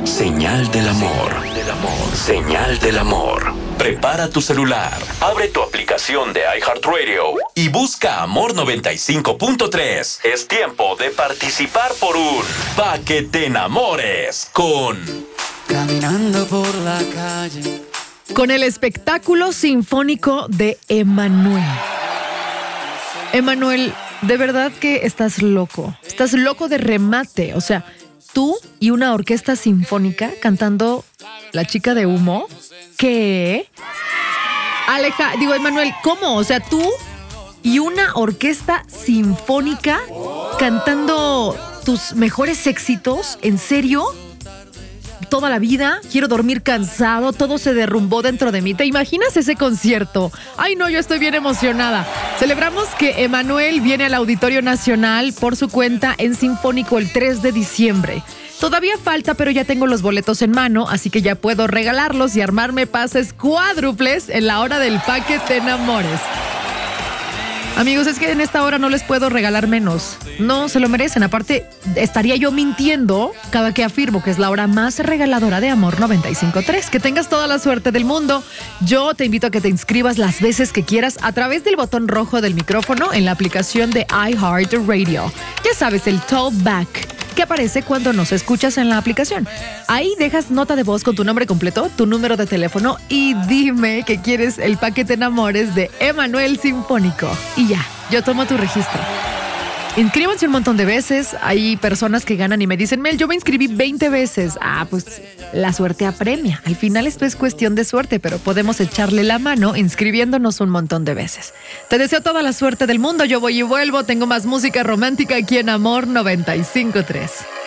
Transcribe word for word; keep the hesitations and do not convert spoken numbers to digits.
Señal del amor. Señal del amor. Prepara tu celular, abre tu aplicación de iHeartRadio y busca Amor noventa y cinco punto tres. Es tiempo de participar por un Pa' que te enamores con... Caminando por la calle. Con el espectáculo sinfónico de Emanuel. Emanuel, de verdad que estás loco. Estás loco de remate. O sea, tú y una orquesta sinfónica cantando La chica de humo. ¿Qué? Aleja, digo, Emanuel, ¿cómo? O sea, tú y una orquesta sinfónica cantando tus mejores éxitos. ¿En serio? Toda la vida, quiero dormir cansado, todo se derrumbó dentro de mí. ¿Te imaginas ese concierto? Ay, no, yo estoy bien emocionada. Celebramos que Emanuel viene al Auditorio Nacional por su cuenta en Sinfónico el tres de diciembre. Todavía falta, pero ya tengo los boletos en mano, así que ya puedo regalarlos y armarme pases cuádruples en la hora del Pa' que te enamores. Amigos, es que en esta hora no les puedo regalar menos. No se lo merecen. Aparte, estaría yo mintiendo cada que afirmo que es la hora más regaladora de Amor noventa y cinco punto tres. Que tengas toda la suerte del mundo. Yo te invito a que te inscribas las veces que quieras a través del botón rojo del micrófono en la aplicación de iHeartRadio. Ya sabes, el Talkback que aparece cuando nos escuchas en la aplicación. Ahí dejas nota de voz con tu nombre completo, tu número de teléfono y dime que quieres el Pa' que te enamores de Emanuel Sinfónico. Y ya, yo tomo tu registro. Inscríbanse un montón de veces. Hay personas que ganan y me dicen, Mel, yo me inscribí veinte veces. Ah, pues la suerte apremia. Al final esto es cuestión de suerte, pero podemos echarle la mano inscribiéndonos un montón de veces. Te deseo toda la suerte del mundo. Yo voy y vuelvo. Tengo más música romántica aquí en Amor noventa y cinco punto tres.